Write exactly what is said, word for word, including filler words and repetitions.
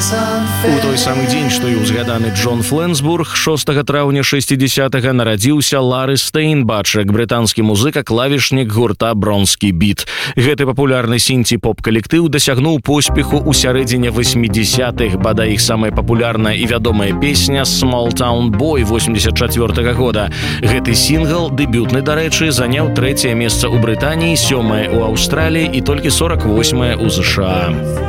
У той самы дзень, што і ўзгаданы Джон Фленсбург, шостага траўня шэсцідзесятага нарадзіўся Лары Стейнбачак, брытанскі музыка, клавішнік гурта «Бронскі біт». Гэты папулярны сінці-поп-калектыў дасягнуў поспеху ў сярэдзіне васьмідзесятых, бадай іх самая папулярная і вядомая песня «Small Town Boy» восемьдесят четвёртага года. Гэты сінгл, дэбютны, дарэчы, заняў трэцяе месца ў Брытаніі, сёмае ў Аўстраліі і толькі сорак восьмае ў ЗША.